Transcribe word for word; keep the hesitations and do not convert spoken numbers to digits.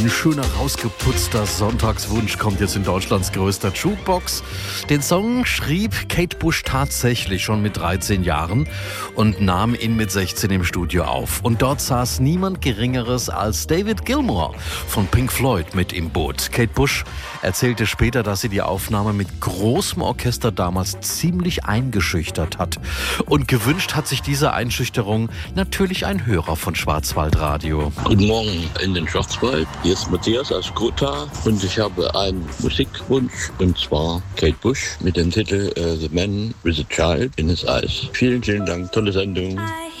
Ein schöner, rausgeputzter Sonntagswunsch kommt jetzt in Deutschlands größter Jukebox. Den Song schrieb Kate Bush tatsächlich schon mit dreizehn Jahren und nahm ihn mit sechzehn im Studio auf. Und dort saß niemand Geringeres als David Gilmour von Pink Floyd mit im Boot. Kate Bush erzählte später, dass sie die Aufnahme mit großem Orchester damals ziemlich eingeschüchtert hat. Und gewünscht hat sich diese Einschüchterung natürlich ein Hörer von Schwarzwaldradio. Guten Morgen in den Schwarzwald. Hier ist Matthias aus Gotha und ich habe einen Musikwunsch, und zwar Kate Bush mit dem Titel uh, The Man with a Child in His Eyes. Vielen, vielen Dank. Tolle Sendung. I